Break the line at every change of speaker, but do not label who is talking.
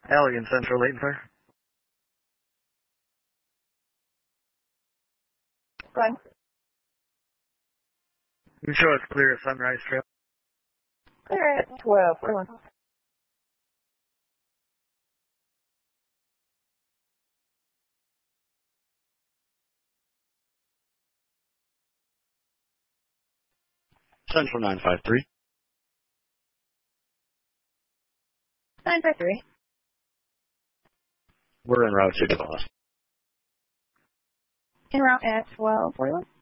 Allegan Central, Leighton Fire.
Go ahead.
You show it's clear at Sunrise Trail.
Clear at 12. 41.
Central 953.
953.
We're en route to Dallas.
En route at 12:41.